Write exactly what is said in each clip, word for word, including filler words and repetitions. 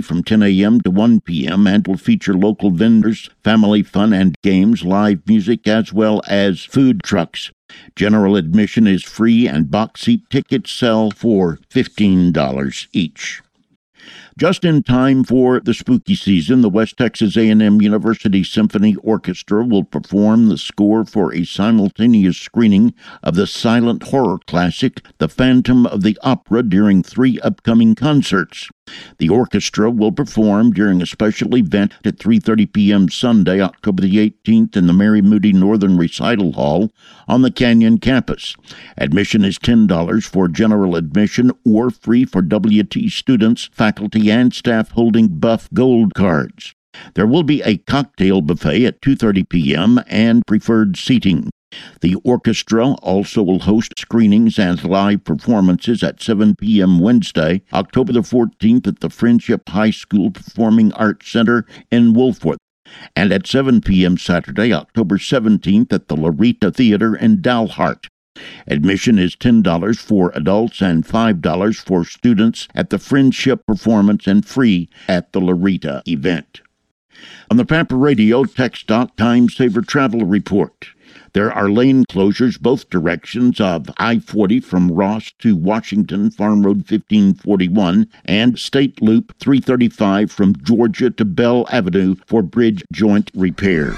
from ten a.m. to one p.m. and will feature local vendors, family fun and games, live music, as well as food trucks. General admission is free and box seat tickets sell for fifteen dollars each. Just in time for the spooky season, the West Texas A and M University Symphony Orchestra will perform the score for a simultaneous screening of the silent horror classic, The Phantom of the Opera, during three upcoming concerts. The orchestra will perform during a special event at three thirty p.m. Sunday, October the eighteenth, in the Mary Moody Northern Recital Hall on the Canyon campus. Admission is ten dollars for general admission or free for W T students, faculty, and staff holding Buff Gold cards. There will be a cocktail buffet at two thirty p.m. and preferred seating. The orchestra also will host screenings and live performances at seven p.m. Wednesday, October the fourteenth, at the Friendship High School Performing Arts Center in Wolfwood, and at seven p.m. Saturday, October seventeenth, at the Loretta Theater in Dalhart. Admission is ten dollars for adults and five dollars for students at the Friendship performance and free at the Loretta event. On the Pampa Radio TxDOT Time Saver Travel Report. There are lane closures both directions of I forty from Ross to Washington, Farm Road fifteen forty-one, and State Loop three thirty-five from Georgia to Bell Avenue for bridge joint repairs.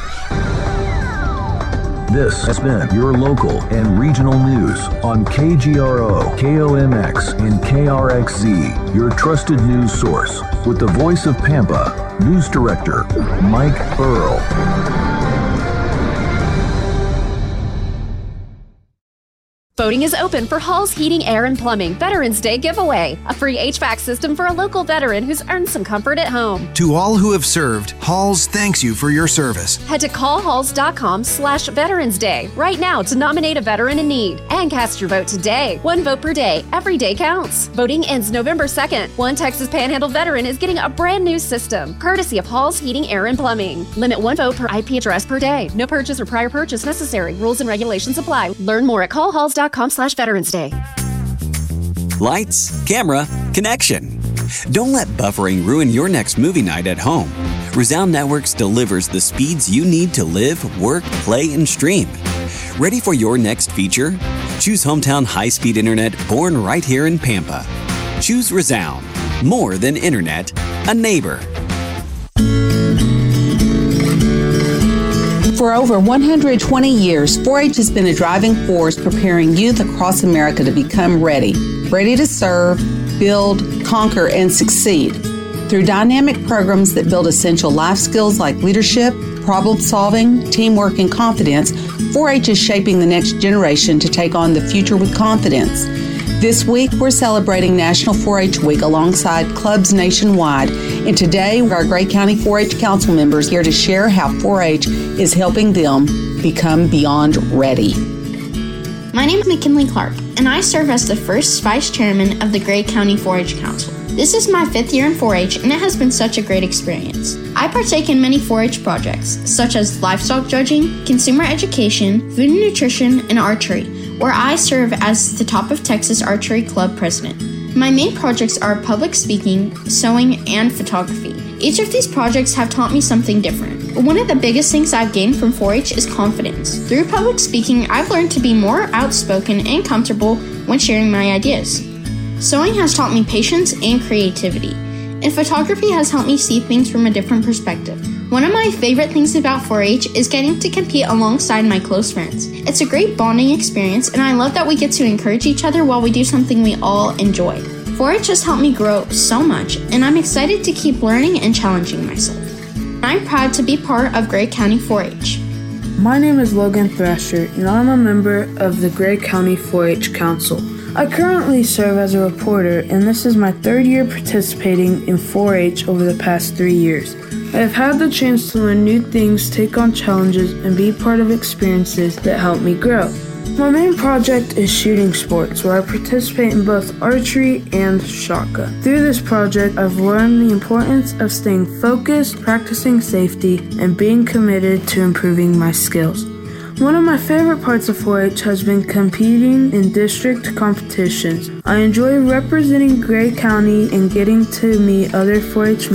This has been your local and regional news on K G R O, K O M X, and K R X Z, your trusted news source, with the voice of Pampa, News Director Mike Burrell. Voting is open for Hall's Heating, Air, and Plumbing Veterans Day giveaway, a free H V A C system for a local veteran who's earned some comfort at home. To all who have served, Halls thanks you for your service. Head to callhalls.com slash Veterans Day right now to nominate a veteran in need and cast your vote today. One vote per day. Every day counts. Voting ends November second. One Texas Panhandle veteran is getting a brand new system, courtesy of Hall's Heating, Air, and Plumbing. Limit one vote per I P address per day. No purchase or prior purchase necessary. Rules and regulations apply. Learn more at callhalls.com slash Veterans Day. Lights, camera, connection. Don't let buffering ruin your next movie night at home. Resound Networks delivers the speeds you need to live, work, play, and stream. Ready for your next feature? Choose hometown high-speed internet born right here in Pampa. Choose Resound. More than internet, a neighbor. For over one hundred twenty years, four H has been a driving force preparing youth across America to become ready, ready to serve, build, conquer, and succeed. Through dynamic programs that build essential life skills like leadership, problem solving, teamwork, and confidence, four H is shaping the next generation to take on the future with confidence. This week, we're celebrating National four H Week alongside clubs nationwide. And today, our Gray County four H Council members here to share how four H is helping them become beyond ready. My name is McKinley Clark, and I serve as the first Vice Chairman of the Gray County four H Council. This is my fifth year in four H, and it has been such a great experience. I partake in many four H projects, such as livestock judging, consumer education, food and nutrition, and archery, where I serve as the Top of Texas Archery Club president. My main projects are public speaking, sewing, and photography. Each of these projects have taught me something different. But one of the biggest things I've gained from four H is confidence. Through public speaking, I've learned to be more outspoken and comfortable when sharing my ideas. Sewing has taught me patience and creativity, and photography has helped me see things from a different perspective. One of my favorite things about four H is getting to compete alongside my close friends. It's a great bonding experience, and I love that we get to encourage each other while we do something we all enjoy. four H has helped me grow so much, and I'm excited to keep learning and challenging myself. I'm proud to be part of Gray County four H. My name is Logan Thrasher, and I'm a member of the Gray County four H Council. I currently serve as a reporter, and this is my third year participating in four H over the past three years. I have had the chance to learn new things, take on challenges, and be part of experiences that help me grow. My main project is shooting sports, where I participate in both archery and shotgun. Through this project, I've learned the importance of staying focused, practicing safety, and being committed to improving my skills. One of my favorite parts of four H has been competing in district competitions. I enjoy representing Gray County and getting to meet other four H